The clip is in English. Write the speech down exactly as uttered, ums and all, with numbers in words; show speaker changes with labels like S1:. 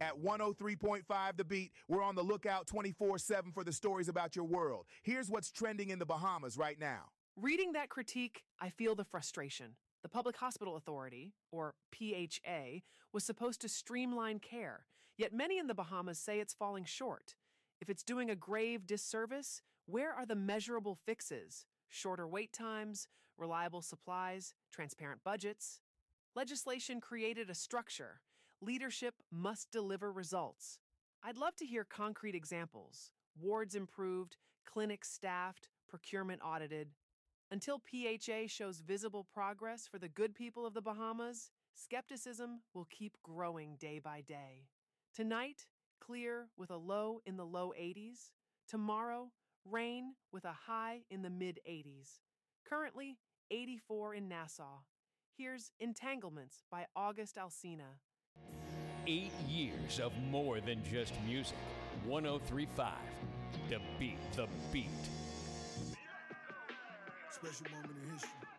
S1: At one oh three point five The Beat, we're on the lookout twenty-four seven for the stories about your world. Here's what's trending in the Bahamas right now.
S2: Reading that critique, I feel the frustration. The Public Hospital Authority, or P H A, was supposed to streamline care, yet many in the Bahamas say it's falling short. If it's doing a grave disservice, where are the measurable fixes? Shorter wait times, reliable supplies, transparent budgets. Legislation created a structure. Leadership must deliver results. I'd love to hear concrete examples. Wards improved, clinics staffed, procurement audited. Until P H A shows visible progress for the good people of the Bahamas, skepticism will keep growing day by day. Tonight, clear with a low in the low eighties. Tomorrow, rain with a high in the mid eighties. Currently, eighty-four in Nassau. Here's Entanglements by August Alsina.
S3: Eight years of more than just music. one oh three point five The Beat, The Beat.
S4: Special moment in history.